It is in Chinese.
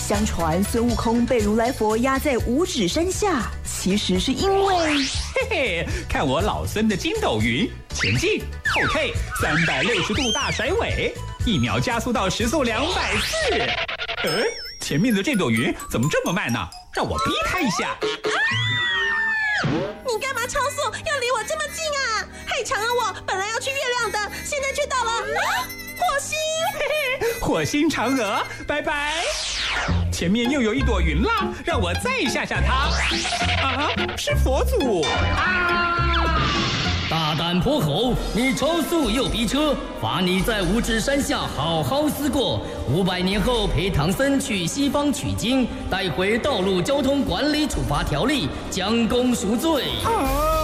相传孙悟空被如来佛压在五指山下，其实是因为…… 嘿嘿，看我老孙的筋斗云，前进后退，360度大甩尾，1秒加速到时速240。前面的这朵云怎么这么慢呢？让我逼他一下。 你干嘛超速？要离我这么近啊？害强了我！本来要去月亮的，现在却到了火星。 火星嫦娥，拜拜。前面又有一朵云浪，让我再吓吓他。啊，是佛祖啊！ 大胆泼猴，你超速又逼车，罚你在五指山下好好思过。500年后陪唐僧去西方取经，带回道路交通管理处罚条例，将功赎罪。 啊！